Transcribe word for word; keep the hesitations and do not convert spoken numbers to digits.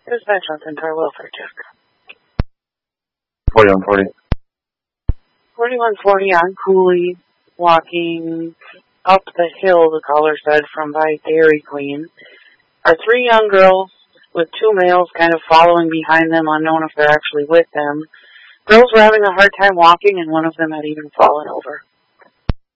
Dispatch on Centaur welfare check. forty-one forty. forty-one forty on Cooley, walking up the hill, the caller said, from by Dairy Queen. Are three young girls with two males kind of following behind them, unknown if they're actually with them. Girls were having a hard time walking, and one of them had even fallen over.